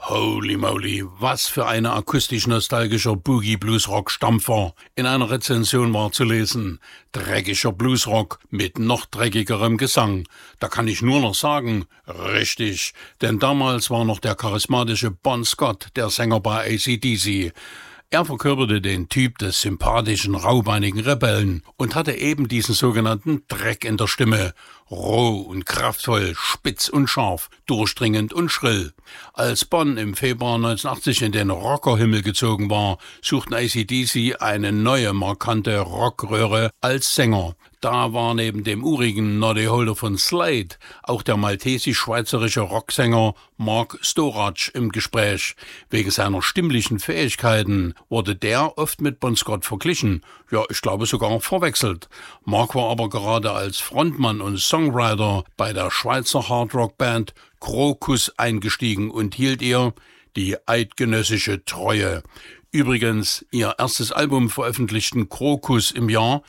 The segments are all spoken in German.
Holy moly, was für ein akustisch-nostalgischer Boogie-Blues-Rock-Stampfer. In einer Rezension war zu lesen: dreckiger Bluesrock mit noch dreckigerem Gesang. Da kann ich nur noch sagen, richtig, denn damals war noch der charismatische Bon Scott der Sänger bei AC/DC. Er verkörperte den Typ des sympathischen, raubeinigen Rebellen und hatte eben diesen sogenannten Dreck in der Stimme. Roh und kraftvoll, spitz und scharf, durchdringend und schrill. Als Bon im Februar 1980 in den Rockerhimmel gezogen war, suchten AC/DC eine neue, markante Rockröhre als Sänger. Da war neben dem urigen Noddy Holder von Slade auch der maltesisch-schweizerische Rocksänger Mark Storach im Gespräch. Wegen seiner stimmlichen Fähigkeiten wurde der oft mit Bon Scott verglichen, ja, ich glaube sogar verwechselt. Mark war aber gerade als Frontmann und Songwriter bei der Schweizer Hardrock-Band Krokus eingestiegen und hielt ihr die eidgenössische Treue. Übrigens, ihr erstes Album veröffentlichten Krokus im Jahr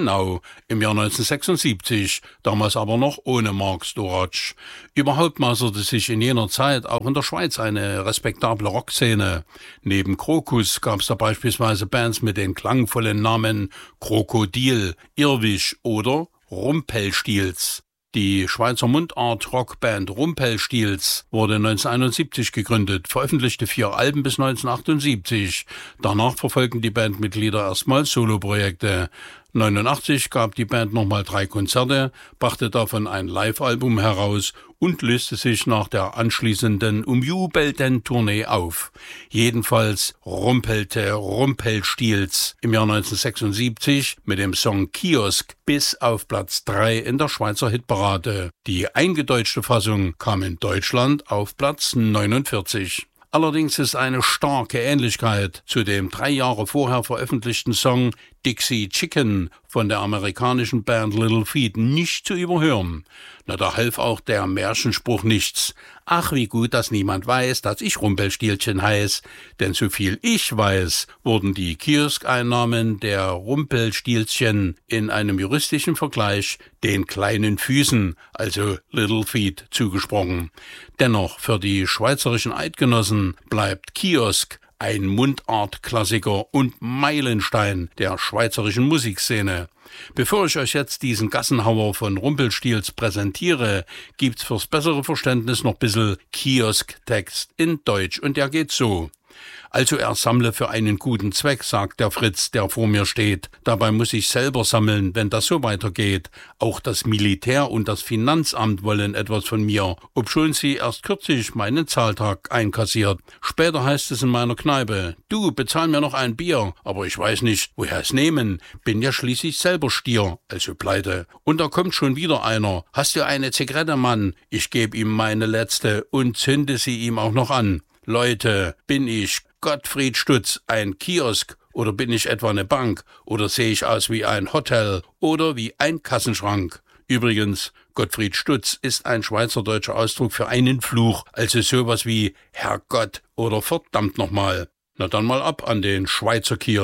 1976, damals aber noch ohne Mark Storach. Überhaupt maßerte sich in jener Zeit auch in der Schweiz eine respektable Rockszene. Neben Krokus gab es da beispielsweise Bands mit den klangvollen Namen Krokodil, Irrwisch oder Rumpelstilz. Die Schweizer Mundart-Rockband Rumpelstilz wurde 1971 gegründet, veröffentlichte 4 Alben bis 1978. Danach verfolgten die Bandmitglieder erstmal Soloprojekte. 1989 gab die Band nochmal 3 Konzerte, brachte davon ein Live-Album heraus und löste sich nach der anschließenden umjubelten Tournee auf. Jedenfalls rumpelte Rumpelstilz im Jahr 1976 mit dem Song Kiosk bis auf Platz 3 in der Schweizer Hitparade. Die eingedeutschte Fassung kam in Deutschland auf Platz 49. Allerdings ist eine starke Ähnlichkeit zu dem 3 Jahre vorher veröffentlichten Song Dixie Chicken von der amerikanischen Band Little Feat nicht zu überhören. Na, da half auch der Märchenspruch nichts. Ach, wie gut, dass niemand weiß, dass ich Rumpelstilzchen heiß. Denn so viel ich weiß, wurden die Kioskeinnahmen der Rumpelstilzchen in einem juristischen Vergleich den kleinen Füßen, also Little Feat, zugesprochen. Dennoch, für die schweizerischen Eidgenossen bleibt Kiosk ein Mundart-Klassiker und Meilenstein der schweizerischen Musikszene. Bevor ich euch jetzt diesen Gassenhauer von Rumpelstilz präsentiere, gibt's fürs bessere Verständnis noch bissl Kiosk-Text in Deutsch und der geht so. Also er sammle für einen guten Zweck, sagt der Fritz, der vor mir steht. Dabei muss ich selber sammeln, wenn das so weitergeht. Auch das Militär und das Finanzamt wollen etwas von mir, obschon sie erst kürzlich meinen Zahltag einkassiert. Später heißt es in meiner Kneipe: Du, bezahl mir noch ein Bier, aber ich weiß nicht, woher es nehmen. Bin ja schließlich selber Stier, also pleite. Und da kommt schon wieder einer. Hast du eine Zigarette, Mann? Ich geb ihm meine letzte und zünde sie ihm auch noch an. Leute, bin ich Gottfried Stutz ein Kiosk oder bin ich etwa eine Bank oder sehe ich aus wie ein Hotel oder wie ein Kassenschrank? Übrigens, Gottfried Stutz ist ein schweizerdeutscher Ausdruck für einen Fluch, also sowas wie Herrgott oder verdammt nochmal. Na dann mal ab an den Schweizer Kiosk.